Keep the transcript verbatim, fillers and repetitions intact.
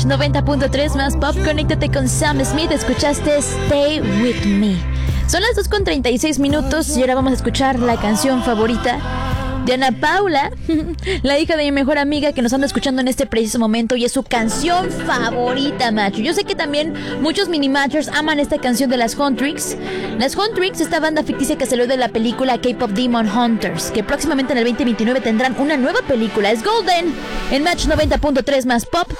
noventa punto tres más pop. Conéctate con Sam Smith. Escuchaste Stay With Me. Son las dos con treinta y seis minutos y ahora vamos a escuchar la canción favorita de Ana Paula, la hija de mi mejor amiga, que nos anda escuchando en este preciso momento y es su canción favorita, macho. Yo sé que también muchos mini-matchers aman esta canción de las Huntrix. Las Huntrix, esta banda ficticia que salió de la película K-Pop Demon Hunters, que próximamente en el veinte veintinueve tendrán una nueva película. Es Golden en Match noventa punto tres más pop.